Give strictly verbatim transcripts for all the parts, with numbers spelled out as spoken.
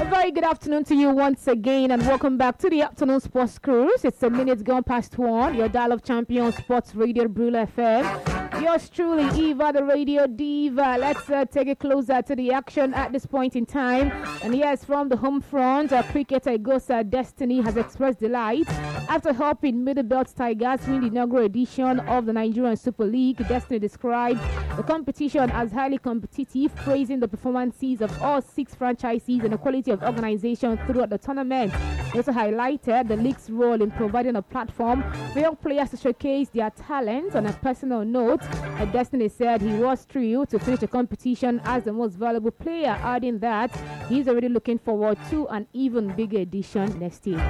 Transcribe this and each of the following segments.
very good afternoon to you once again, and welcome back to the afternoon sports cruise. It's a minute gone past one. Your dial of champion sports radio, Brule F M. Yours truly, Eva, the radio diva. Let's uh, take it closer to the action at this point in time. And yes, from the home front, uh, cricketer Igosa Destiny has expressed delight after helping Middlebelt Tigers win the inaugural edition of the Nigerian Super League. Destiny described the competition as highly competitive, praising the performances of all six franchises and the quality of organization throughout the tournament. He also highlighted the league's role in providing a platform for young players to showcase their talents. On a personal note, Destiny said he was thrilled to finish the competition as the most valuable player, adding that he's already looking forward to an even bigger edition next year.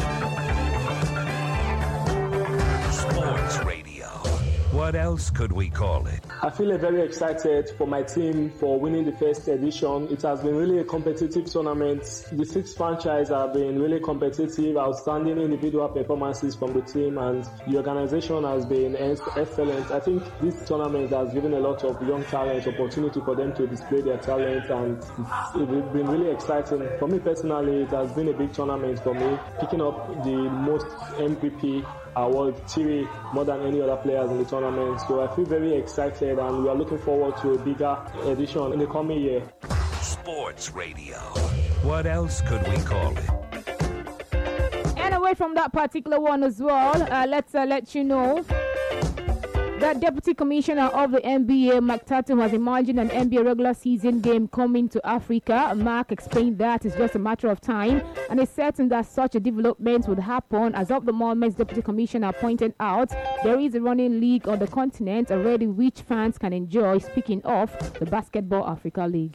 Sports Radio. What else could we call it? I feel very excited for my team for winning the first edition. It has been really a competitive tournament. The six franchises have been really competitive, outstanding individual performances from the team, and the organization has been excellent. I think this tournament has given a lot of young talent opportunity for them to display their talent, and it's been really exciting. For me personally, it has been a big tournament for me, picking up the most M V P award, three more than any other players in the tournament. So I feel very excited, and we are looking forward to a bigger edition in the coming year. Sports Radio. What else could we call it? And away from that particular one as well, uh, let's uh, let you know that Deputy Commissioner of the N B A, Mark Tatum, has imagined an N B A regular season game coming to Africa. Mark explained that it's just a matter of time, and is certain that such a development would happen. As of the moment, Deputy Commissioner pointed out there is a running league on the continent already which fans can enjoy. Speaking of the Basketball Africa League.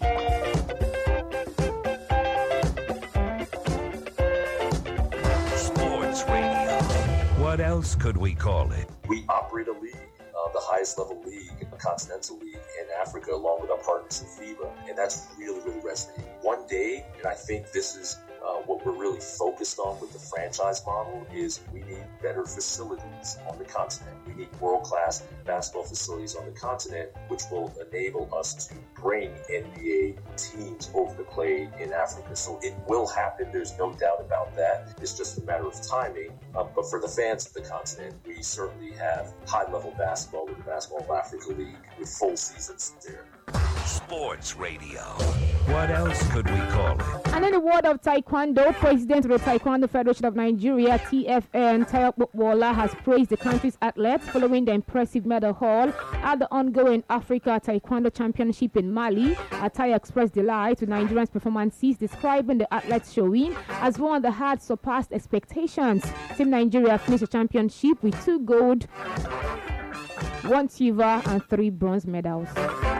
Sports Radio. What else could we call it? We operate a league. Uh, the highest level league, the Continental League in Africa, along with our partners in FIBA, and that's really, really resonating. One day, and I think this is uh, what we're really focused on with the franchise model, is we need better facilities on the continent. We need world-class basketball facilities on the continent, which will enable us to bring N B A teams over to play in Africa. So it will happen. There's no doubt about that. It's just a matter of timing. Um, but for the fans of the continent, we certainly have high-level basketball with the Basketball Africa League with full seasons there. Sports Radio. What else could we call it? And in the world of Taekwondo, President of the Taekwondo Federation of Nigeria, T F N, Tayo Bokwola, has praised the country's athletes following the impressive medal haul at the ongoing Africa Taekwondo Championship in Mali. Tayo expressed delight with Nigerians' performances, describing the athletes showing as one that had surpassed expectations. Team Nigeria finished the championship with two gold, one silver, and three bronze medals.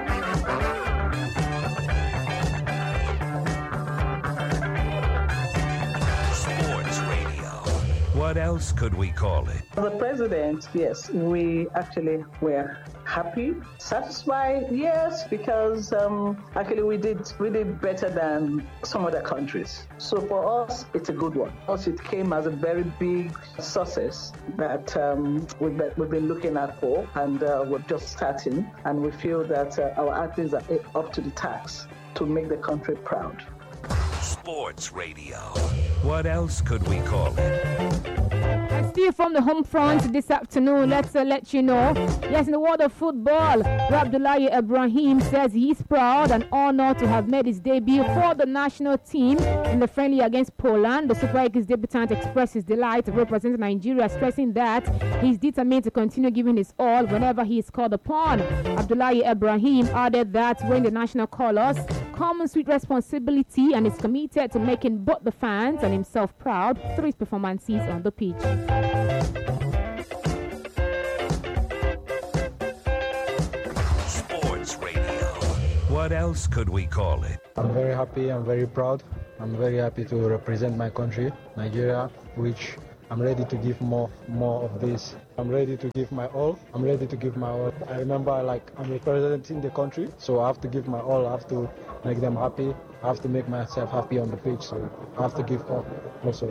What else could we call it? The president, yes, we actually were happy, satisfied, yes, because um, actually we did we did better than some other countries. So for us, it's a good one. Also, it came as a very big success that um, we've, been, we've been looking at for, and uh, we're just starting, and we feel that uh, our athletes are up to the task to make the country proud. Sports Radio. What else could we call it? And still from the home front this afternoon, let's uh, let you know. Yes, in the world of football, Abdullahi Ibrahim says he's proud and honored to have made his debut for the national team in the friendly against Poland. The Super Eagles debutant expressed his delight of representing Nigeria, stressing that he's determined to continue giving his all whenever he is called upon. Abdullahi Ibrahim added that when the national colors comes with responsibility and is committed to making both the fans and himself proud through his performances on the pitch. Sports Radio. What else could we call it? I'm very happy, I'm very proud. I'm very happy to represent my country, Nigeria, which I'm ready to give more more of this. I'm ready to give my all. I'm ready to give my all. I remember, like, I'm representing the country, so I have to give my all. I have to make them happy. I have to make myself happy on the pitch, so I have to give all also.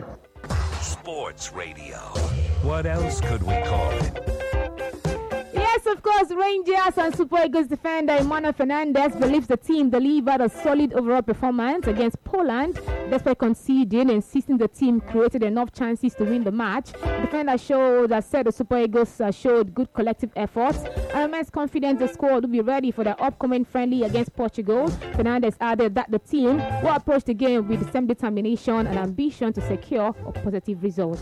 Sports Radio. What else could we call it? Yes, of course, Rangers and Super Eagles defender Emmanuel Fernandez believes the team delivered a solid overall performance against Poland despite conceding, insisting the team created enough chances to win the match. The defender showed that said the Super Eagles uh, showed good collective efforts and remains confident the squad will be ready for the upcoming friendly against Portugal. Fernandez added that the team will approach the game with the same determination and ambition to secure a positive result.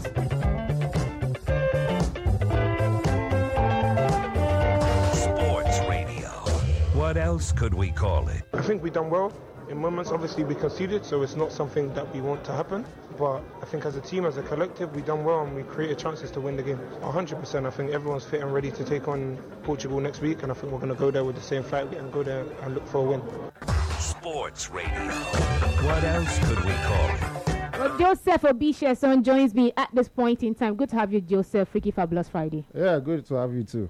What else could we call it? I think we've done well. In moments, obviously, we conceded, so it's not something that we want to happen. But I think as a team, as a collective, we've done well and we created chances to win the game. one hundred percent, I think everyone's fit and ready to take on Portugal next week, and I think we're going to go there with the same fight and go there and look for a win. Sports Radio. What else could we call it? Well, Joseph Obisheson joins me at this point in time. Good to have you, Joseph. Freaky Fabulous Friday. Yeah, good to have you too.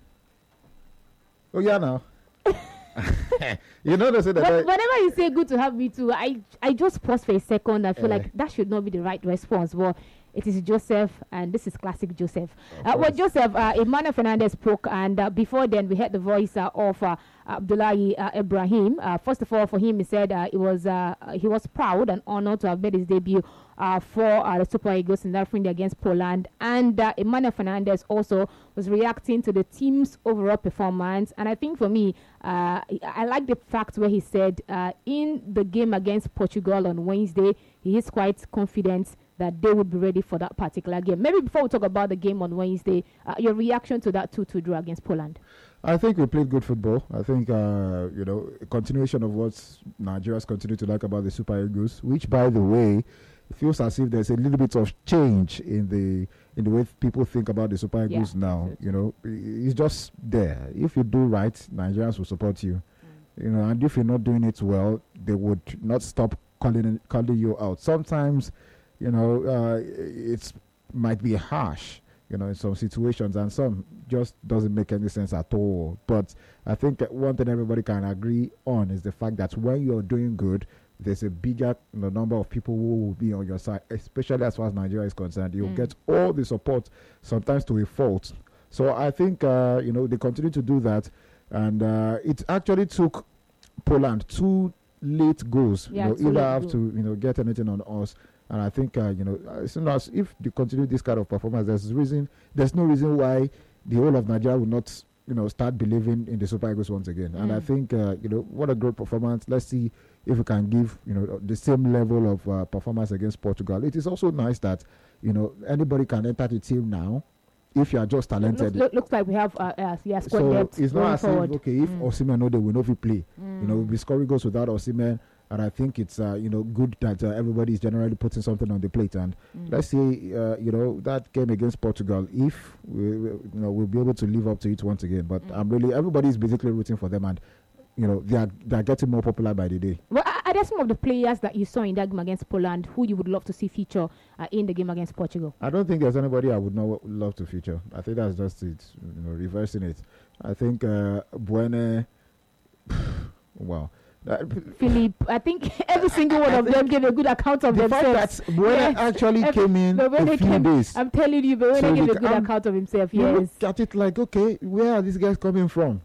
Oh, yeah, now. You know, they say that. When, whenever you say good to have me too, I I just pause for a second. I feel uh, like that should not be the right response. Well, it is Joseph, and this is classic Joseph. Uh, well, Joseph, uh, Emmanuel Fernandez spoke, and uh, before then, we heard the voice uh, of uh, Abdullahi uh, Ibrahim. Uh, first of all, for him, he said uh, it was uh, he was proud and honored to have made his debut uh, for uh, the Super Eagles in that friendly against Poland. And uh, Emmanuel Fernandez also was reacting to the team's overall performance. And I think for me, uh, I like the fact where he said uh, in the game against Portugal on Wednesday, he is quite confident that they would be ready for that particular game. Maybe before we talk about the game on Wednesday, uh, your reaction to that two two draw against Poland? I think we played good football. I think, uh, you know, a continuation of what Nigerians continue to like about the Super Eagles, which, by the way, it feels as if there's a little bit of change in the in the way people think about the Super Eagles yeah, now. You know, it's just there. If you do right, Nigerians will support you. Mm. You know, and if you're not doing it well, they would not stop calling calling you out. Sometimes, you know, uh, it might be harsh, you know, in some situations, and some just doesn't make any sense at all. But I think that one thing everybody can agree on is the fact that when you're doing good, there's a bigger you know, number of people who will be on your side, especially as far as Nigeria is concerned. You'll mm. get all the support, sometimes to a fault. So I think, uh, you know, they continue to do that. And uh, it actually took Poland two late goals. Yeah, you know, either have to, you know, get anything on us. And I think, uh, you know, as soon as if they continue this kind of performance, there's reason, there's no reason why the whole of Nigeria will not, you know, start believing in the Super Eagles once again. Mm. And I think, uh, you know, what a great performance. Let's see if we can give, you know, the same level of uh, performance against Portugal. It is also nice that, you know, anybody can enter the team now if you are just talented. Look, look, looks like we have, uh, uh, yeah, squad so depth it's not as forward. if, okay, if mm. Osimhen know they will not play. Mm. You know, we'll be scoring goals without Osimhen. And I think it's, uh, you know, good that uh, everybody is generally putting something on the plate. And mm. let's say, uh, you know, that game against Portugal, if we, we, you know, we'll be able to live up to it once again. But mm. I'm really, everybody is basically rooting for them, and you know, they are they are getting more popular by the day. Well, are there some of the players that you saw in that game against Poland who you would love to see feature uh, in the game against Portugal? I don't think there's anybody I would not love to feature. I think that's just it, you know, reversing it. I think uh, Buene, wow. Uh, Philip, I think every single one of them gave a good account of the themselves. The fact that Buene yes. actually Every, came in a few came, days. I'm telling you, Buene so gave a good account of himself, you yes. Look at it like, okay, where are these guys coming from?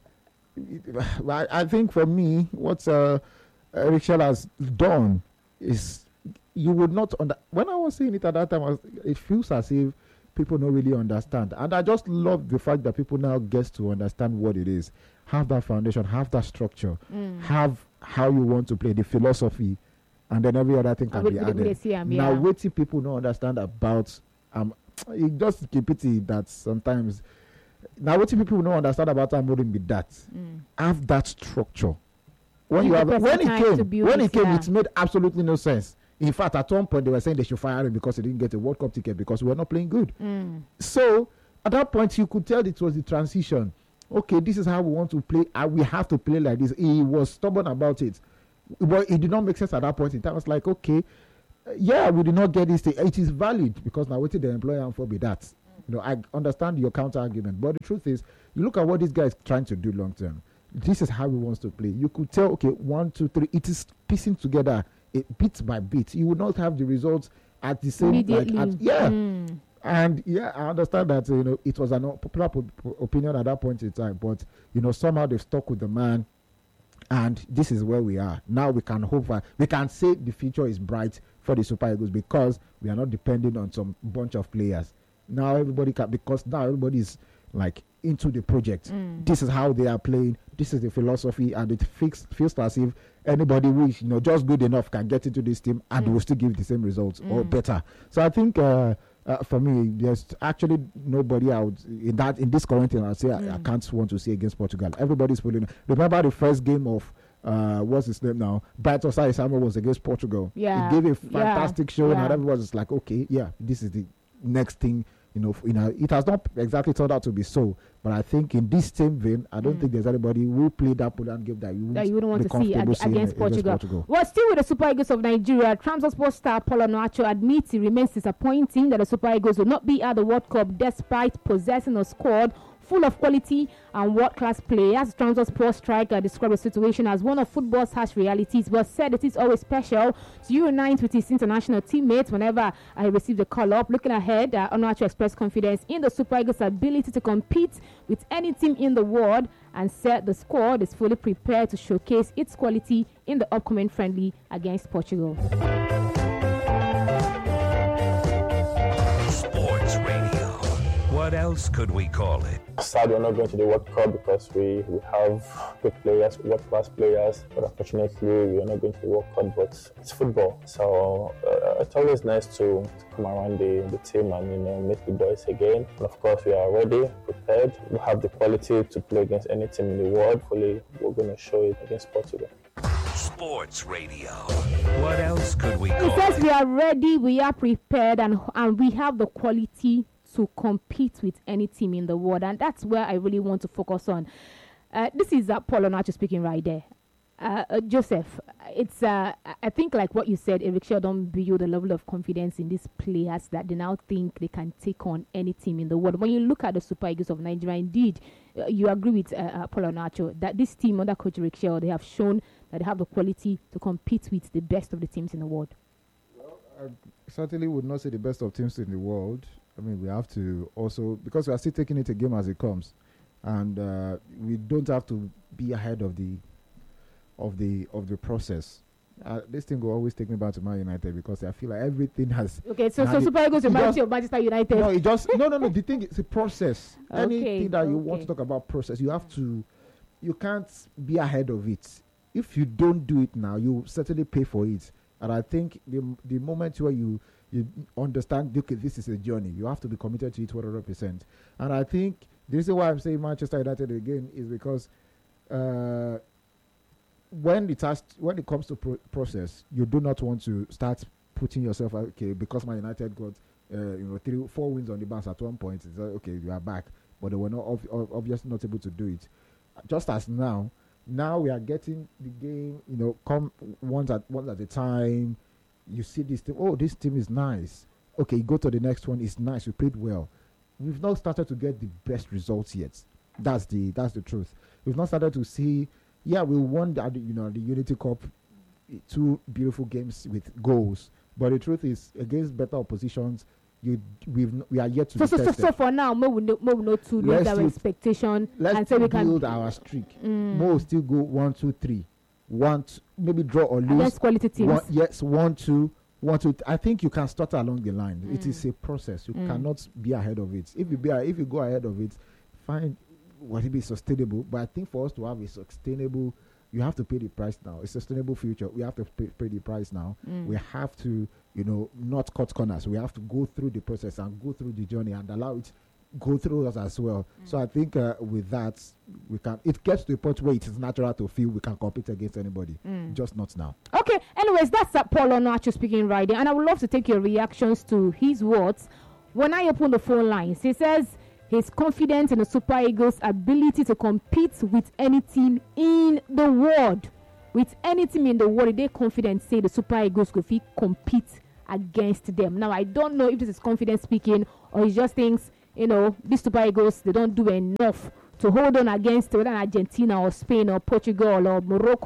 I, I think for me, what uh, Eric Schell has done is you would not under when I was saying it at that time, I was, it feels as if people don't really understand. And I just love the fact that people now get to understand what it is. Have that foundation, have that structure, mm. have how you want to play, the philosophy, and then every other thing can be added. Him, now, yeah. waiting people don't understand about, um, it just keep it that sometimes, now waiting people don't understand about Amorim with that. Mm. Have that structure. When, you have, when it came, when it came, yeah. it made absolutely no sense. In fact, at one point, they were saying they should fire him because he didn't get a World Cup ticket because we were not playing good. Mm. So, at that point, you could tell it was the transition. Okay, this is how we want to play, and we have to play like this. He was stubborn about it, but it did not make sense at that point in time. I was like, okay, uh, yeah, we did not get this thing. It is valid because now what did the employer for be that? You know, I understand your counter argument, but the truth is, you look at what this guy is trying to do long term. This is how he wants to play. You could tell, okay, one, two, three. It is piecing together it, bit by bit. You will not have the results at the same immediately. Like at, yeah. Mm. And yeah, I understand that you know it was an popular opinion at that point in time, but you know somehow they've stuck with the man, and this is where we are now. We can hope for, we can say the future is bright for the Super Eagles because we are not depending on some bunch of players. Now everybody can, because now everybody is like into the project. Mm. This is how they are playing. This is the philosophy, and it feels feels as if anybody who is you know just good enough can get into this team and mm. will still give the same results mm. or better. So I think. Uh, Uh, for me, there's actually nobody out in that in this current thing. I'll say mm. I, I can't want to say against Portugal. Everybody's pulling. Remember the first game of uh, what's his name now? Bright Osai Samuel was against Portugal. Yeah, he gave a fantastic yeah. show, yeah. and everyone was like, okay, yeah, this is the next thing. You know, you know, it has not exactly turned out to be so, but I think in this same vein, I don't mm. think there's anybody who played that Poland game that you, that you wouldn't want to see ag- against, against Portugal. Portugal. Well, still with the Super Eagles of Nigeria, Trabzonspor star Paulo Onuachu admits he remains disappointing that the Super Eagles will not be at the World Cup despite possessing a squad full of quality and world-class players. Trabzonspor striker described the situation as one of football's harsh realities, but said it is always special to unite with his international teammates whenever I receive the call-up. Looking ahead, uh, Onuachu expressed confidence in the Super Eagles' ability to compete with any team in the world and said the squad is fully prepared to showcase its quality in the upcoming friendly against Portugal. Sports Radio. What else could we call it? Sad we're not going to the World Cup because we, we have good players, world-class players, but unfortunately we are not going to the World Cup, but it's football. So uh, it's always nice to, to come around the, the team and, you know, meet the boys again. And of course we are ready, prepared. We have the quality to play against any team in the world. Hopefully we're going to show it against Portugal. Sports Radio. What else could we call it? It says it? We are ready, we are prepared, and, and we have the quality to compete with any team in the world, and that's where I really want to focus on. Uh, this is uh, Paulo Onuachu speaking right there. Uh, uh, Joseph, it's uh, I think like what you said, Eric Sheldon build a level of confidence in these players that they now think they can take on any team in the world. When you look at the Super Eagles of Nigeria, indeed, uh, you agree with uh, uh, Paulo Onuachu that this team under Coach Eric Sheldon, they have shown that they have the quality to compete with the best of the teams in the world. Well, I certainly would not say the best of teams in the world. I mean, we have to also, because we are still taking it a game as it comes, and uh, we don't have to be ahead of the of the of the process. Uh, this thing will always take me back to Man United because I feel like everything has. Okay, so so Super Eagles reminds you of Manchester United. No, it just no no no. The thing is a process. Okay, Anything that you okay. want to talk about process, you have to. You can't be ahead of it. If you don't do it now, you certainly pay for it. And I think the the moment where you you understand, okay, this is a journey, you have to be committed to it one hundred percent. And I think the reason why I'm saying Manchester United again is because uh, when it has, when it comes to pro- process, you do not want to start putting yourself, okay, because Man United got uh, you know three, four wins on the bounce at one point. It's like, okay, you are back, but they were not ob- ob- obviously not able to do it. Just as now, now we are getting the game, you know, come once at once at a time. You see this team, oh, this team is nice. Okay, you go to the next one, it's nice, you played well. We've not started to get the best results yet. That's the that's the truth. We've not started to see, yeah, we won the, you know, the Unity Cup, two beautiful games with goals. But the truth is, against better oppositions, you we've we are yet to so be so, so tested. so for now, Mo will know, Mo will not to lose our expectation let's and so we can build our streak. Mm. Mo will still go one, two, three. One, two, maybe draw or lose. Against quality teams. One, yes, one, two, one, two. I think you can start along the line. Mm. It is a process. You Mm. cannot be ahead of it. If you be, if you go ahead of it, fine, will it be sustainable? But I think for us to have a sustainable, you have to pay the price now. A sustainable future, we have to pay, pay the price now. Mm. We have to, you know, not cut corners. We have to go through the process and go through the journey and allow it go through us as well. Mm. So I think uh, with that, we can. It gets to a point where it is natural to feel we can compete against anybody, Mm. just not now. Okay, anyways, that's uh, Paulo Onuachu speaking right there, and I would love to take your reactions to his words. When I open the phone lines, he says he's confident in the Super Eagles' ability to compete with any team in the world. With any team in the world, they're confident, say the Super Eagles could compete against them. Now, I don't know if this is confidence speaking or he just thinks, you know, these Super Eagles, they don't do enough to hold on against whether Argentina or Spain or Portugal or Morocco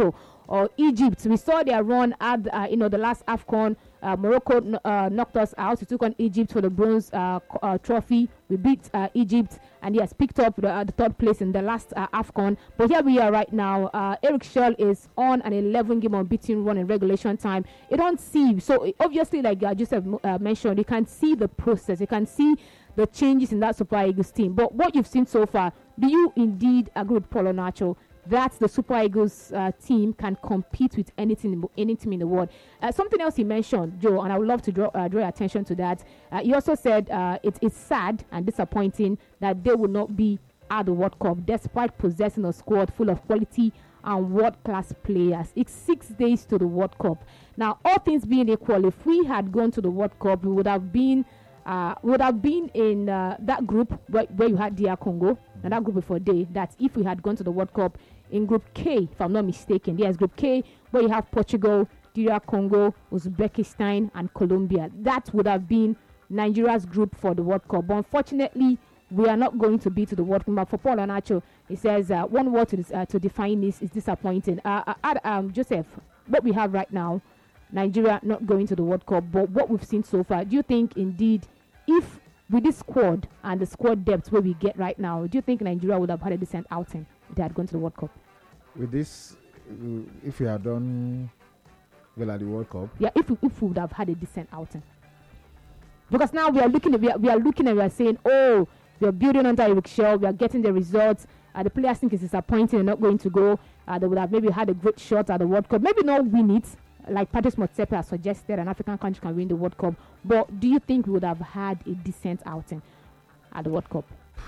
or Egypt. We saw their run at uh, you know the last AFCON. Uh, Morocco uh, knocked us out. We took on Egypt for the bronze uh, uh, trophy. We beat uh, Egypt, and yes, picked up the, uh, the third place in the last uh, AFCON. But here we are right now. Uh, Eric Schell is on an eleven game unbeaten run in regulation time. You don't see, so obviously, like uh, Joseph uh, mentioned, you can see the process. You can see the changes in that Super Eagles team. But what you've seen so far, do you indeed agree with Paulo Nacho that the Super Eagles uh, team can compete with anything, any team in the world? Uh, something else he mentioned, Joe, and I would love to draw, uh, draw your attention to that. Uh, he also said uh, it, it's sad and disappointing that they will not be at the World Cup despite possessing a squad full of quality and world-class players. It's six days to the World Cup. Now, all things being equal, if we had gone to the World Cup, we would have been Uh, would have been in uh, that group where, where you had D R Congo, and that group before day. That if we had gone to the World Cup in Group K, if I'm not mistaken, yes, Group K, where you have Portugal, D R Congo, Uzbekistan, and Colombia. That would have been Nigeria's group for the World Cup. But unfortunately, we are not going to be to the World Cup. But for Paul Anacho, he says uh, one word to, uh, to define this is disappointing. Uh, uh, um, Joseph, what we have right now, Nigeria not going to the World Cup, but what we've seen so far, do you think indeed, if with this squad and the squad depth where we get right now, do you think Nigeria would have had a decent outing if they had gone to the World Cup? With this, uh, if we had done well at the World Cup, yeah, if we, if we would have had a decent outing, because now we are looking at we are, we are looking and we are saying, oh, we are building under Eric Schell, we are getting the results. Uh, the players think it's disappointing, they're not going to go. Uh, they would have maybe had a great shot at the World Cup, maybe not win it. Like Patrice Motsepe has suggested, an African country can win the World Cup. But do you think we would have had a decent outing at the World Cup?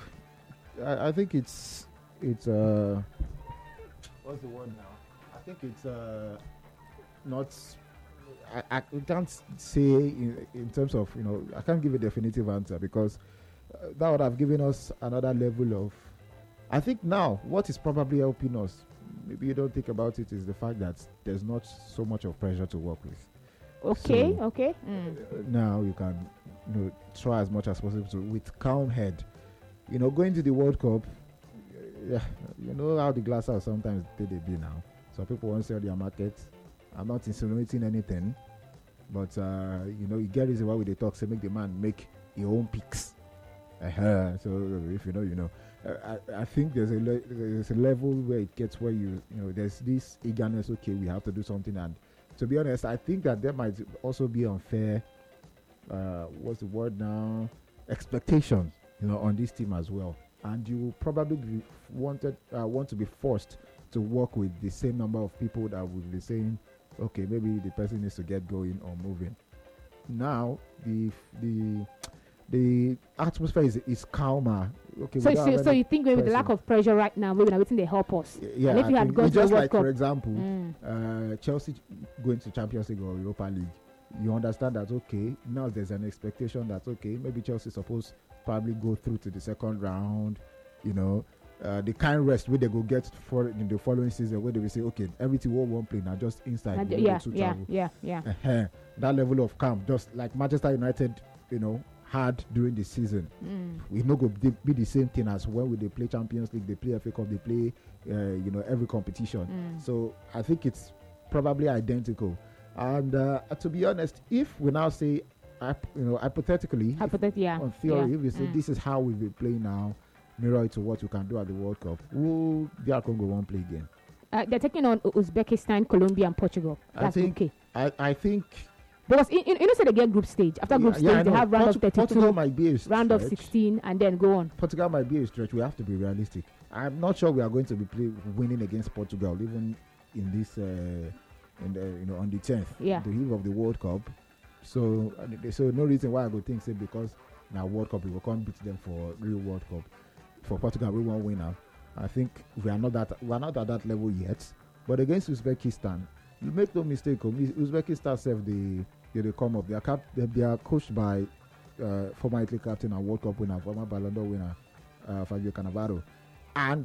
I, I think it's it's uh what's the word now? I think it's uh not. I, I can't say in, in terms of, you know, I can't give a definitive answer because uh, that would have given us another level of. I think now what is probably helping us, maybe you don't think about it, is the fact that there's not so much of pressure to work with. Okay, so okay. Mm. Uh, now you can, you know, try as much as possible to, with calm head. You know, going to the World Cup, yeah, you know how the glass house sometimes they, they be now. So people want to sell their markets. I'm not insinuating anything, but uh, you know, you get reason why we they talk, say make the man make your own picks. Uh-huh. So if you know, you know. Uh, I, I think there's a le- there's a level where it gets where you you know there's this eagerness. Okay, we have to do something, and to be honest, I think that there might also be unfair. Uh, what's the word now? Expectations, you know, on this team as well, and you will probably be wanted uh, want to be forced to work with the same number of people that will be saying, okay, maybe the person needs to get going or moving. Now the the the atmosphere is, is calmer. Okay, so so, so you think maybe the lack of pressure right now, maybe everything they help us. Yeah, and if I you had gone to just the World like Cup, for example, mm. uh, Chelsea going to Champions League or Europa League, you understand that okay, now there's an expectation that okay, maybe Chelsea supposed probably go through to the second round, you know, uh, the kind of rest where they go get for in the following season where they will say okay, everything will one play now just inside. And, yeah, yeah, yeah, yeah, yeah. Uh-huh. That level of calm, just like Manchester United, you know, had during the season. Mm. We not go be the same thing as when we they play Champions League, they play F A Cup, they play uh, you know, every competition. Mm. So I think it's probably identical. And uh, to be honest, if we now say, uh, you know, hypothetically, Hypothet- yeah. on theory, yeah. if we say mm. this is how we will play now, mirror it to what we can do at the World Cup, will D R Congo won't play again? Uh, they're taking on Uzbekistan, Colombia, and Portugal. That's I think, okay. I, I think. Because in, in, you know, say they get group stage. After group yeah, stage, yeah, they have round Portu- of thirty-two, Portugal might be a round of stretch. sixteen, and then go on. Portugal might be a stretch. We have to be realistic. I'm not sure we are going to be play, winning against Portugal, even in this, uh, in the, you know, on the tenth, yeah. the eve of the World Cup. So, uh, so no reason why I go think say because now World Cup we will can't beat them for real World Cup. For Portugal, we won't win now. I think we are not that we are not at that level yet. But against Uzbekistan, you make no mistake. Uzbekistan serve the. They, they come up. They are, cap- they, they are coached by uh, former Italy captain and World Cup winner, former Ballon d'Or winner, uh, Fabio Cannavaro. And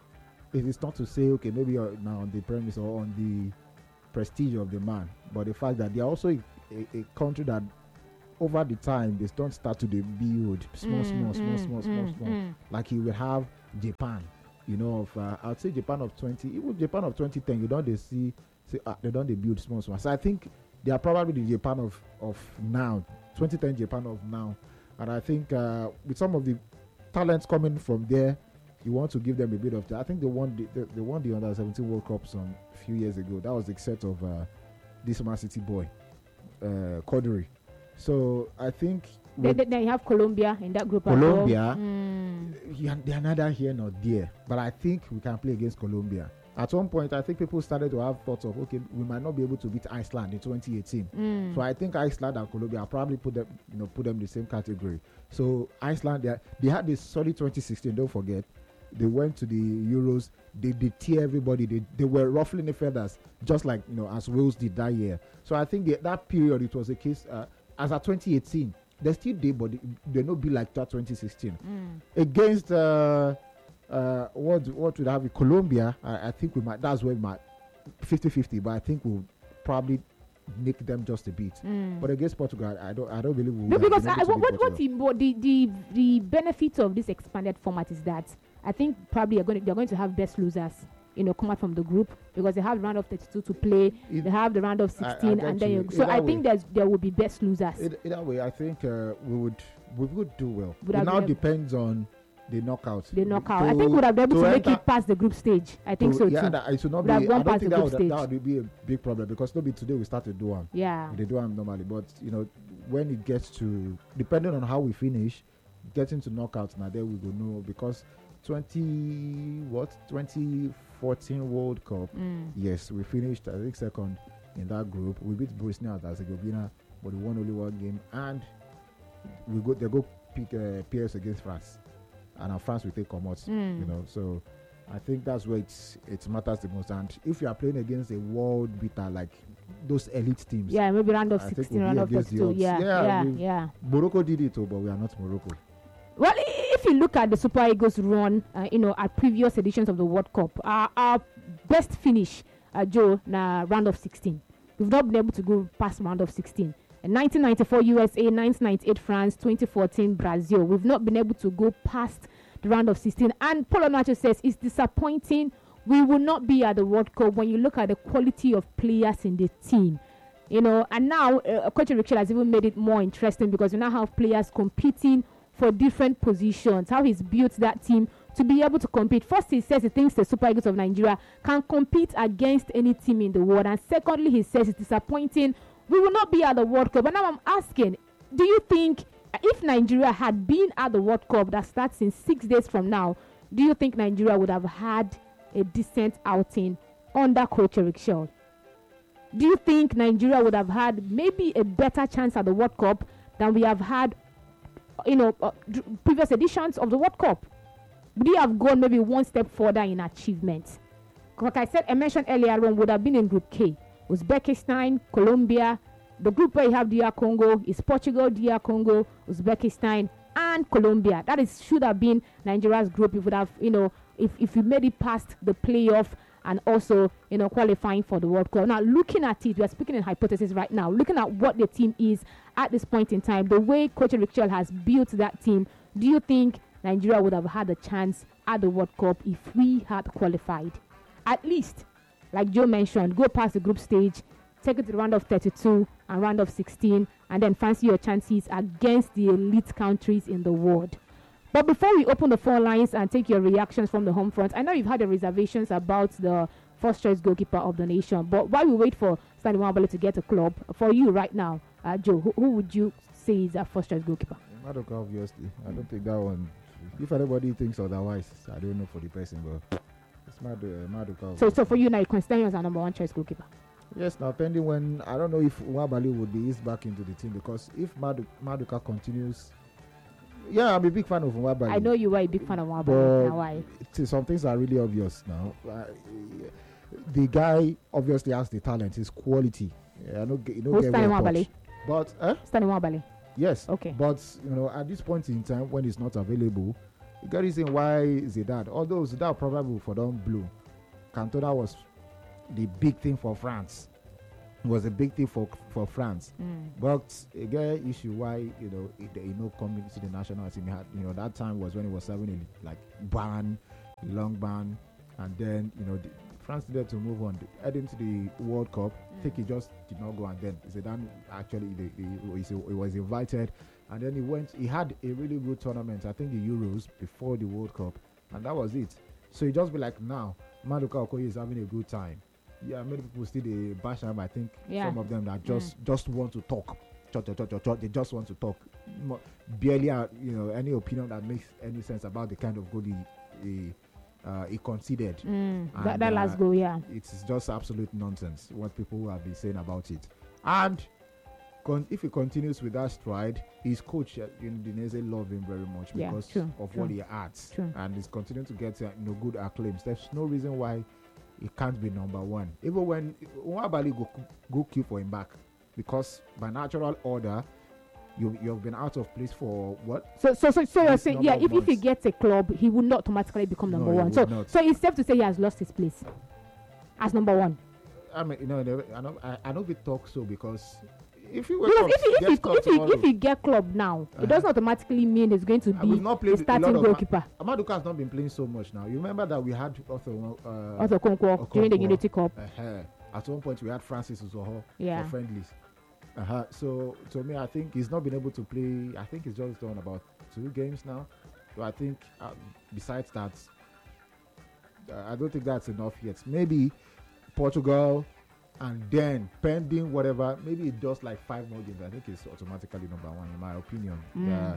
it is not to say, okay, maybe uh, now on the premise or on the prestige of the man, but the fact that they are also a, a, a country that over the time they don't start to build small, mm, small, mm, small, small, mm, small, mm, small. Mm. Like you will have Japan, you know, of uh, I'd say Japan of twenty, even Japan of twenty ten. You don't they see say, ah, they don't they build small small. So I think they are probably the Japan of, of now, twenty ten Japan of now. And I think uh, with some of the talents coming from there, you want to give them a bit of that. I think they won the, they, they won the under seventeen World Cup some few years ago. That was the set of uh, this Man City boy, uh, Kodri. So I think Then they, they have Colombia in that group. Colombia, mm. yeah, they are neither here nor there. But I think we can play against Colombia. At one point, I think people started to have thoughts of, okay, we might not be able to beat Iceland in twenty eighteen. Mm. So I think Iceland and Colombia, I'll probably put them, you know, put them in the same category. So Iceland, they, are, they had this solid twenty sixteen. Don't forget, they went to the Euros. They did tear everybody. They they were ruffling the feathers, just like you know as Wales did that year. So I think the, that period it was a case. Uh, as at twenty eighteen, they still did, but they, they not be like that twenty sixteen mm. against. Uh, Uh, what what would have Colombia? I, I think we might. That's where we might fifty-fifty. But I think we'll probably nick them just a bit. Mm. But against Portugal, I don't. I don't believe we'll. No, because I, what what what, the, what the the the benefit of this expanded format is that I think probably you're going to, you're going to have best losers. You know, come out from the group because they have round of thirty-two to play. It, they have the round of sixteen, I, I and then you. So I way, think there's there will be best losers. In, in that way, I think uh, we would we would do well. Would it now depends on. The knockout. The knockout. To, I think we would have been able to, to make it past the group stage. I think to, so yeah, too. That, it should not be. I don't think that would, that would be a big problem because maybe today we start to do one. Yeah. They do one normally, but you know when it gets to depending on how we finish, getting to knockouts now there we go know because twenty what twenty fourteen World Cup. Mm. Yes, we finished I think second in that group. We beat Bosnia and Herzegovina, but we won only one game, and we go they go pick uh, P S against France. And our France will take commots, mm. you know. So I think that's where it's it matters the most. And if you are playing against a world beater like those elite teams, yeah, maybe round of I sixteen, round of thirty-two, yeah, yeah, yeah, yeah. Morocco did it, too, but we are not Morocco. Well, if you look at the Super Eagles run, uh, you know, at previous editions of the World Cup, uh, our best finish, uh, Joe, na round of sixteen. We've not been able to go past round of sixteen. nineteen ninety-four U S A, nineteen ninety-eight France, twenty fourteen Brazil. We've not been able to go past the round of sixteen. And Paulo Nacho says it's disappointing. We will not be at the World Cup when you look at the quality of players in the team. You know, and now uh, Coach Richard has even made it more interesting because we now have players competing for different positions. How he's built that team to be able to compete. First, he says he thinks the Super Eagles of Nigeria can compete against any team in the world. And secondly, he says it's disappointing. We will not be at the World Cup. And now I'm asking, do you think if Nigeria had been at the World Cup that starts in six days from now, do you think Nigeria would have had a decent outing under Coach Eric Shaw? Do you think Nigeria would have had maybe a better chance at the World Cup than we have had, you know, uh, d- previous editions of the World Cup? Would you have gone maybe one step further in achievement? Like I said, I mentioned earlier on, would have been in Group K. Uzbekistan, Colombia. The group where you have D R Congo is Portugal, D R Congo, Uzbekistan, and Colombia. That is should have been Nigeria's group. If would have, you know, if if you made it past the playoff and also, you know, qualifying for the World Cup. Now, looking at it, we are speaking in hypothesis right now. Looking at what the team is at this point in time, the way Coach Richard has built that team, do you think Nigeria would have had a chance at the World Cup if we had qualified? At least, like Joe mentioned, go past the group stage, take it to the round of thirty-two and round of sixteen, and then fancy your chances against the elite countries in the world. But before we open the phone lines and take your reactions from the home front, I know you've had the reservations about the first choice goalkeeper of the nation. But while we wait for Stanley Nwabali to get a club, for you right now, uh, Joe, who, who would you say is our first choice goalkeeper? Maduka, obviously. I don't think that one. If anybody thinks otherwise, I don't know for the person, but it's Madu, uh, Maduka. So, so for you now, you consider him as our number one choice goalkeeper? Yes, now pending when I don't know if Nwabali would be eased back into the team, because if Madu, Maduka continues, yeah, I'm a big fan of Nwabali. I know you were a big fan of Nwabali. Now why? Some things are really obvious now. Uh, the guy obviously has the talent, his quality. Yeah, I know, you know, Who's Stanley Nwabali? But eh? Stanley Nwabali. Yes. Okay. But you know, at this point in time, when he's not available, you got reason why Zidane. Although Zidane probably for them blue, Cantona was the big thing for France. It was a big thing for for France. Mm. But again, issue why you know it, you know coming to the national team, had you know that time was when it was having a like ban, long ban, and then you know the, France needed to move on, heading to the World Cup. I think he just did not go, and then Zidane actually the, the, he was invited, and then he went. He had a really good tournament. I think the Euros before the World Cup, and that was it. So you just be like, now Maduka Okoye is having a good time. Yeah, many people still they bash him. I think yeah. some of them that just mm. just want to talk. Chot, chot, chot, chot, they just want to talk. Barely, uh, you know, any opinion that makes any sense about the kind of goal he he, uh, he conceded. Mm, and, that, that uh, last goal, yeah. It's just absolute nonsense what people have been saying about it. And con- if he continues with that stride, his coach, uh, Udinese, love him very much yeah, because true, of true, what he adds, true. and he's continuing to get uh, you know good acclaims. There's no reason why he can't be number one. Even when Nwabali go go queue for him back, because by natural order, you you've been out of place for what? So so so, so you're saying yeah, if, if he gets a club, he would not automatically become number no, one. So not. so it's safe to say he has lost his place as number one. I mean, you know, I don't I, I don't be talk so because. If you because if he, if, he, if, he, if he get club now, uh-huh. it doesn't automatically mean he's going to be the starting goalkeeper. Ma- Amaduka has not been playing so much now. You remember that we had Arthur uh, Arthur Okonkwo during the Unity Cup. Uh-huh. At one point, we had Francis Uzoho yeah. for friendlies. Uh-huh. So, to me, I think he's not been able to play. I think he's just done about two games now. So, I think uh, besides that, uh, I don't think that's enough yet. Maybe Portugal. And then, pending whatever, maybe it does like five more games. I think it's automatically number one, in my opinion. Mm. Uh,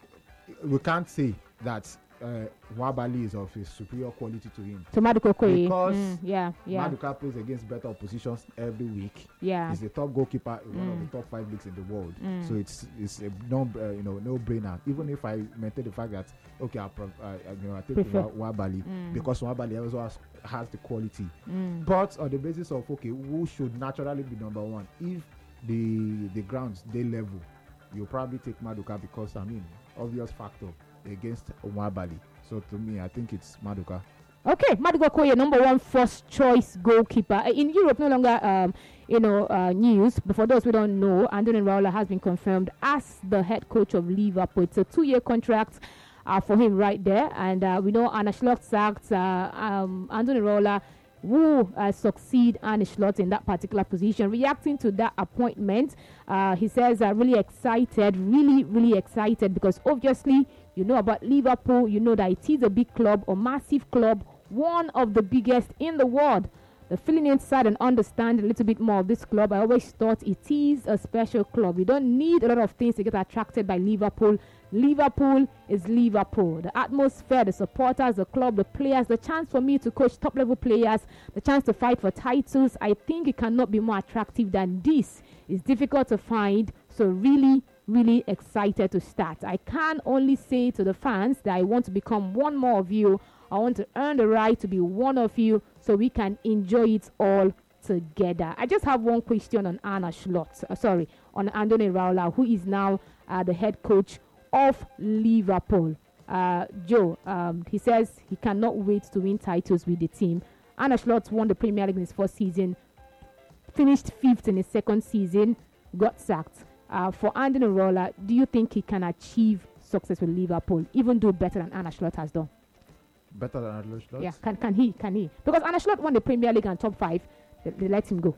we can't say that uh, Nwabali is of a superior quality to him. To Maduka Okoye. Because mm, yeah, yeah. Maduka plays against better oppositions every week. Yeah. He's the top goalkeeper in mm. one of the top five leagues in the world. Mm. So it's it's a no uh, you know no brainer. Even if I maintain the fact that okay, I prov- uh, you know I take Nwabali mm. because Nwabali also has, has the quality. Mm. But on the basis of okay, who should naturally be number one? If the the grounds they level, you'll probably take Maduka because I mean obvious factor against Nwabali. So to me, I think it's Maduka. Okay, Maduka Okoye, number one first choice goalkeeper. In Europe, no longer, um, you know, uh, news. But for those who don't know, Andoni Iraola has been confirmed as the head coach of Liverpool. It's a two-year contract uh, for him right there. And uh, we know Arne Slot sacked uh, um, Andoni Iraola, who uh, succeed Arne Slot in that particular position. Reacting to that appointment, uh, he says, uh, really excited, really, really excited because obviously, you know about Liverpool, you know that it is a big club, a massive club, one of the biggest in the world. The feeling inside and understand a little bit more of this club. I always thought it is a special club. You don't need a lot of things to get attracted by Liverpool. Liverpool is Liverpool. The atmosphere, the supporters, the club, the players, the chance for me to coach top level players, the chance to fight for titles. I think it cannot be more attractive than this. It's difficult to find. So really, really excited to start. I can only say to the fans that I want to become one more of you. I want to earn the right to be one of you so we can enjoy it all together. I just have one question on Arne Slot. Uh, sorry, on Andoni Iraola, who is now uh, the head coach of Liverpool. Uh, Joe, um, he says he cannot wait to win titles with the team. Arne Slot won the Premier League in his first season, finished fifth in his second season, got sacked. Uh, for Andoni Iraola, do you think he can achieve success with Liverpool, even do better than Arne Slot has done? Better than Arne Slot? Yeah, can can he? Can he? Because Arne Slot won the Premier League and top five, they, they let him go.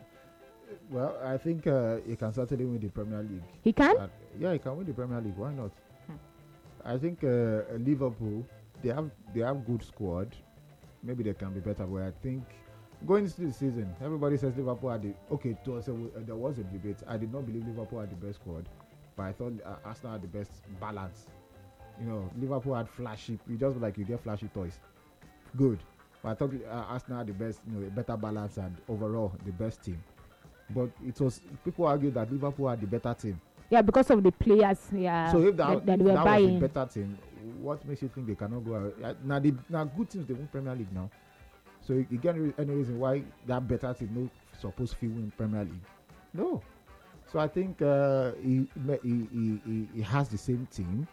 Well, I think uh, he can certainly win the Premier League. He can? Uh, yeah, he can win the Premier League. Why not? Hmm. I think uh, Liverpool, they have they have good squad. Maybe they can be better, but I think going into the season, everybody says Liverpool had the okay. To us, uh, there was a debate. I did not believe Liverpool had the best squad, but I thought uh, Arsenal had the best balance. You know, Liverpool had flashy. You just like you get flashy toys. Good, but I thought uh, Arsenal had the best, you know, better balance and overall the best team. But it was people argue that Liverpool had the better team. Yeah, because of the players. Yeah. So if that, that, that if that buying. was the better team, what makes you think they cannot go out? Uh, now, the now good teams they win Premier League now. So you, you get any reason why that better team no supposed to win Premier League? No. So I think uh, he, he, he, he he has the same team,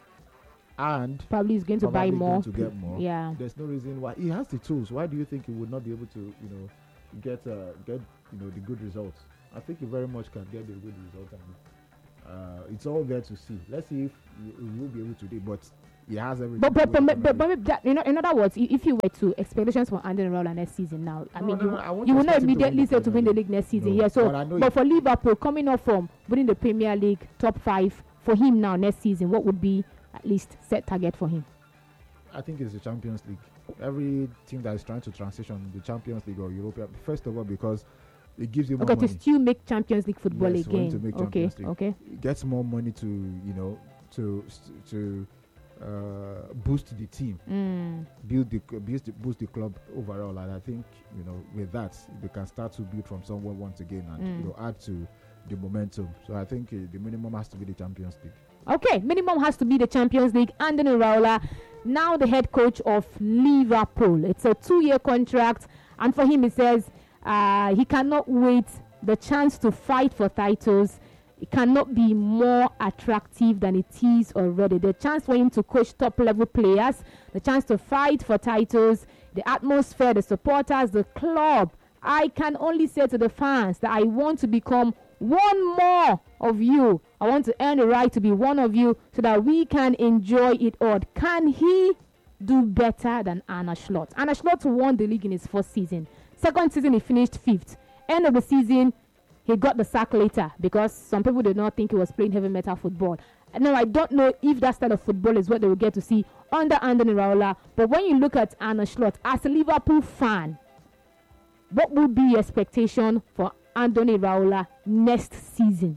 and probably he's going to buy more. Going to get more. Yeah. There's no reason why he has the tools. Why do you think he would not be able to, you know, get uh, get you know the good results? I think he very much can get the good results, and uh, it's all there to see. Let's see if he will be able to do it. But he has everything. But but but, but, but, but that, you know, in other words, if you were to expectations for Anthony Raola next season now, I No, mean, no, you, no, I won't you will not expect him to win immediately the say to win the Premier league next season. No, Yeah. So, but I know but he- for Liverpool coming off from winning the Premier League top five for him now next season, what would be at least set target for him? I think it's the Champions League. Every team that is trying to transition the Champions League or European, first of all, because it gives you more Okay, to money. still make Champions League football Yes, we want to again. make Okay, Champions League. okay. It gets more money to you know to to uh, boost the team, Mm. build the boost the, boost the club overall. And I think you know with that they can start to build from somewhere once again and Mm. you know add to the momentum. So I think uh, the minimum has to be the Champions League. Okay, minimum has to be the Champions League. Anthony Raola, now the head coach of Liverpool. It's a two-year contract, and for him, he says uh, he cannot wait. The chance to fight for titles, it cannot be more attractive than it is already. The chance for him to coach top-level players, the chance to fight for titles, the atmosphere, the supporters, the club. I can only say to the fans that I want to become one more of you. I want to earn the right to be one of you so that we can enjoy it all. Can he do better than Arne Slot? Arne Slot won the league in his first season. Second season, he finished fifth. End of the season, he got the sack later because some people did not think he was playing heavy metal football. Now, I don't know if that style of football is what they will get to see under Anthony Raola. But when you look at Arne Slot, as a Liverpool fan, what would be your expectation for Anthony Raola next season?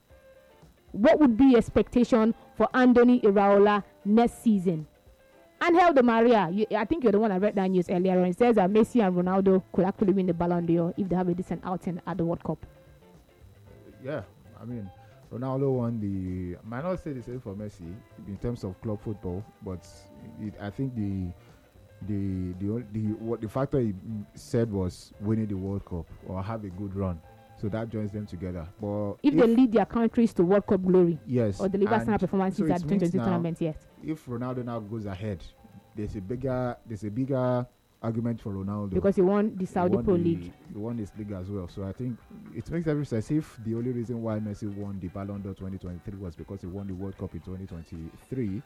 What would be your expectation for Anthony Raola next season? Angel Di Maria, you, I think you're the one that read that news earlier on. It says that Messi and Ronaldo could actually win the Ballon d'Or if they have a decent outing at the World Cup. Yeah, I mean, Ronaldo won the. I might not say the same for Messi in terms of club football, but it, I think the the the on- the what the factor he mm, said was winning the World Cup or have a good run, so that joins them together. But If, they lead their countries to World Cup glory yes, or deliver and standard performances so it at the twenty means twenty now tournament, yes. if Ronaldo now goes ahead, there's a bigger there's a bigger argument for Ronaldo Because he won the He Saudi won Pro the- League. He won this league as well. So I think it makes every sense. If the only reason why Messi won the Ballon d'Or twenty twenty-three was because he won the World Cup in twenty twenty-three,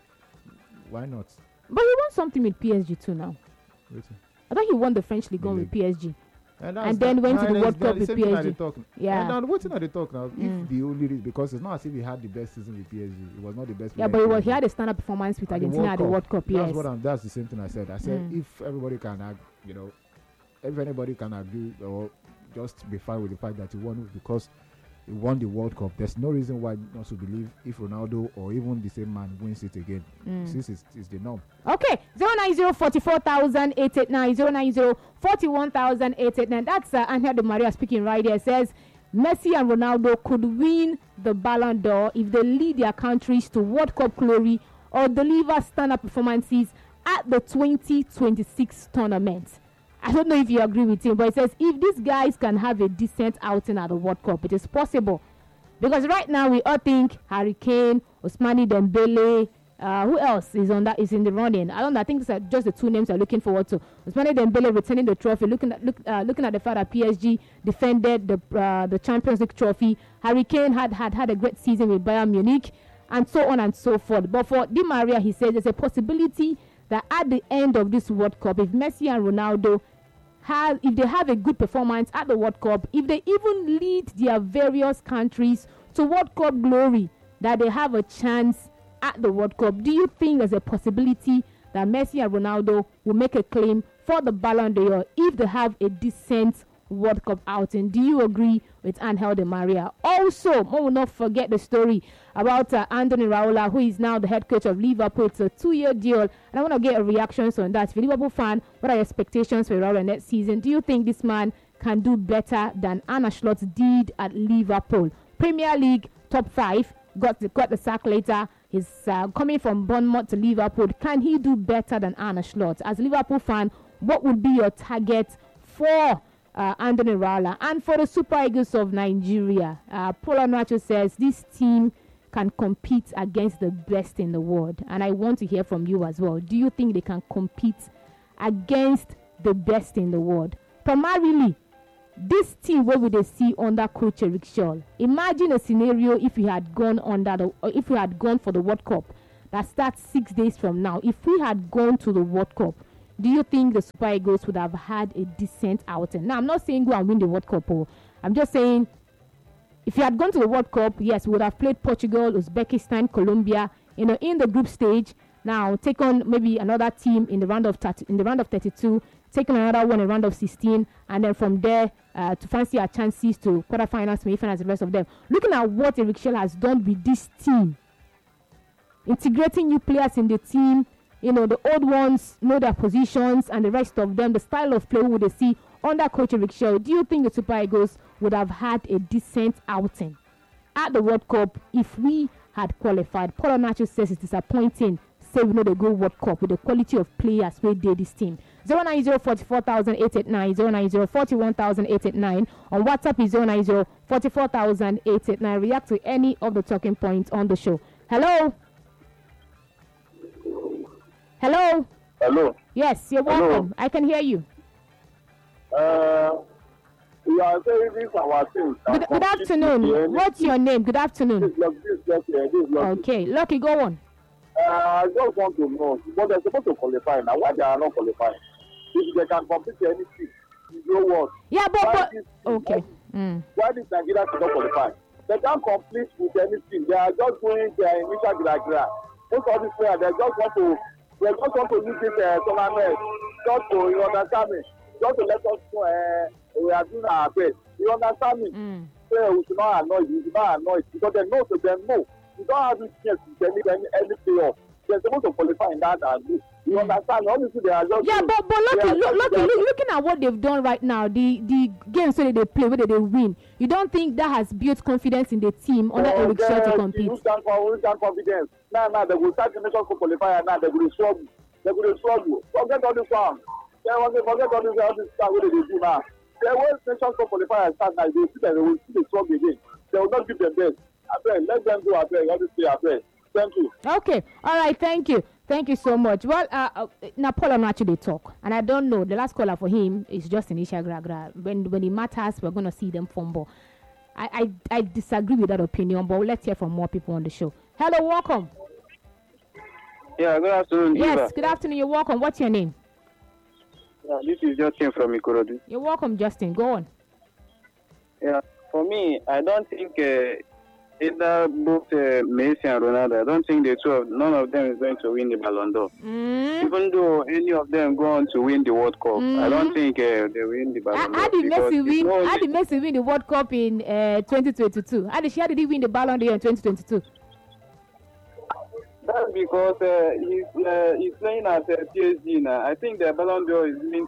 why not? But he won something with P S G too now. Wait. I thought he won the French League The one with league. P S G. And, And then went to the World Cup with P S G. Yeah. And now what's not the talk now? Mm. If the only reason, because it's not as if he had the best season with P S G. It was not the best. Yeah, player but he, in was, he P S G. had a standard performance with At the Argentina at the World Cup, That's yes. what I'm. That's the same thing I said. I said Mm. if everybody can, ag- you know, if anybody can agree or just be fine with the fact that he won because he won the World Cup, there's no reason why not to believe if Ronaldo or even the same man wins it again, Mm. since it's, it's the norm. Okay, zero nine zero forty-four thousand eight eight nine, zero nine zero forty-one thousand eight eight nine. That's uh, Angel Di Maria speaking right here. It says Messi and Ronaldo could win the Ballon d'Or if they lead their countries to World Cup glory or deliver standard performances at the twenty twenty-six tournament. I don't know if you agree with him, but it says if these guys can have a decent outing at the World Cup, it is possible. Because right now we all think Harry Kane, Ousmane Dembele, uh, who else is on that is in the running? I don't know. I think these are just the two names I'm looking forward to. Ousmane Dembele returning the trophy, looking at look, uh, looking at the fact that P S G defended the uh, the Champions League trophy. Harry Kane had, had had a great season with Bayern Munich, and so on and so forth. But for Di Maria, he says there's a possibility that at the end of this World Cup, if Messi and Ronaldo have, if they have a good performance at the World Cup, if they even lead their various countries to World Cup glory, that they have a chance at the World Cup. Do you think there's a possibility that Messi and Ronaldo will make a claim for the Ballon d'Or if they have a decent World Cup outing? Do you agree with Angel Di Maria? Also, we will not forget the story about uh, Anthony Raola, who is now the head coach of Liverpool. It's a two-year deal, and I want to get a reaction on that. If you're a Liverpool fan, what are your expectations for Raola next season? Do you think this man can do better than Arne Slot did at Liverpool? Premier League top five, got the, got the sack later. He's uh, coming from Bournemouth to Liverpool. Can he do better than Arne Slot? As a Liverpool fan, what would be your target for uh, Anthony Raola? And for the Super Eagles of Nigeria, uh, Paul Nacho says this team can compete against the best in the world. And I want to hear from you as well. Do you think they can compete against the best in the world? Primarily, this team, where would they see under Coach Eric Shaw? Imagine a scenario if we had gone under the, or if we had gone for the World Cup. that starts six days from now. If we had gone to the World Cup, do you think the Super Eagles would have had a decent outing? Now, I'm not saying go and win the World Cup. Oh. I'm just saying, if you had gone to the World Cup, yes, we would have played Portugal, Uzbekistan, Colombia, you know, in the group stage. Now, take on maybe another team in the round of thirty, in the round of thirty-two, take on another one in round of sixteen, and then from there uh, to fancy our chances to quarterfinals, semi-finals, the rest of them. Looking at what Eric Schell has done with this team, integrating new players in the team, you know, the old ones know their positions, and the rest of them, the style of play we would see under Coach Eric Schell. Do you think the Super Eagles would have had a decent outing at the World Cup if we had qualified? Paul Onacho says it's disappointing. Say we know the good World Cup with the quality of players we did this team. zero nine zero four four thousand eight eight nine, zero nine zero four one thousand eight eight nine. On WhatsApp is zero nine zero four four thousand eight eight nine. React to any of the talking points on the show. Hello. Hello. Hello. Yes, you're welcome. Hello. I can hear you. Uh, we are saying this our thing. Good, good afternoon. What's your name? Good afternoon. This lucky, this lucky, this lucky. Okay, Lucky, go on. Uh, I just want to know, but they're supposed to qualify now. Why they are not qualifying? If they can compete anything, you know what? Yeah, but, why but this, okay. Why, mm. why did Nigeria not qualify? They can't complete with anything. They are just doing their initial gra-gra. Most of these players, they just want to, they just want to use this uh, tournament just to, you understand me? Just to let us know uh, we are doing our best. You understand me? Mm. So we should not annoy you. We should not annoy you because they know, so they know. You don't have this chance to any any any playoff. They're supposed to qualify in that and this. You understand? Obviously, they are just. Yeah, but but Lucky, look, Lucky, look, looking at what they've done right now, the the games that they play, whether they win, you don't think that has built confidence in the team under uh, Eric Schell to compete? You stand for, you stand confidence. Now, now they will start the nation for qualifier. Now they will struggle. They will struggle. Forget all this one. They want to forget all this all this stuff. What they do now? They will nation for qualifier start now. They will see that they will see the struggle again. They will not give them best. Abeg, let them go abeg. Obviously, abeg. Thank you. Okay. All right. Thank you. Thank you so much. Well, uh, uh, now Paul Onacho they talk, and I don't know. The last caller for him is just initial gra gra. When when it matters, we're gonna see them fumble. I, I I disagree with that opinion, but let's hear from more people on the show. Hello, welcome. Yeah, good afternoon. Yes, Eva. good afternoon. You're welcome. What's your name? Yeah, this is Justin from Ikorodu. You're welcome, Justin. Go on. Yeah, for me, I don't think. Uh, Either both uh, Messi and Ronaldo, I don't think the two of none of them is going to win the Ballon d'Or. Mm. Even though any of them go on to win the World Cup, mm. I don't think uh, they win the Ballon d'Or. How did Messi win? No how did Messi win the World Cup in uh, twenty twenty-two? How did, how did he win the Ballon d'Or in twenty twenty-two? That's because uh, he's uh, he's playing at uh, P S G now. I think the Ballon d'Or is linked